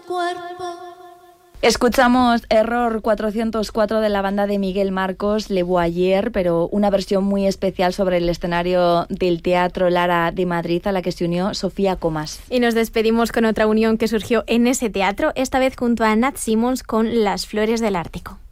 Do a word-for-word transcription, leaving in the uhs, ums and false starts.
cuerpo. Escuchamos Error cuatrocientos cuatro de la banda de Miguel Marcos, Le Boyer, pero una versión muy especial sobre el escenario del Teatro Lara de Madrid, a la que se unió Sofía Comas. Y nos despedimos con otra unión que surgió en ese teatro, esta vez junto a Nat Simmons con Las Flores del Ártico.